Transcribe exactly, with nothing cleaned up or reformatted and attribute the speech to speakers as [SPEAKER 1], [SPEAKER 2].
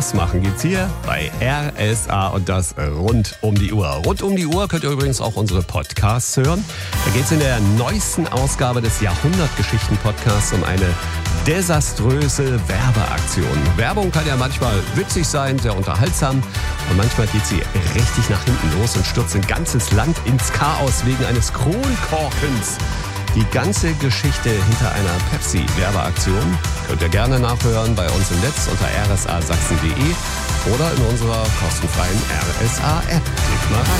[SPEAKER 1] Das machen geht's hier bei R S A und das rund um die Uhr. Rund um die Uhr könnt ihr übrigens auch unsere Podcasts hören. Da geht's in der neuesten Ausgabe des Jahrhundertgeschichten-Podcasts um eine desaströse Werbeaktion. Werbung kann ja manchmal witzig sein, sehr unterhaltsam. Und manchmal geht sie richtig nach hinten los und stürzt ein ganzes Land ins Chaos wegen eines Kronkorkens. Die ganze Geschichte hinter einer Pepsi-Werbeaktion könnt ihr gerne nachhören bei uns im Netz unter r s a sachsen punkt d e oder in unserer kostenfreien R S A-App. Klickt mal rein.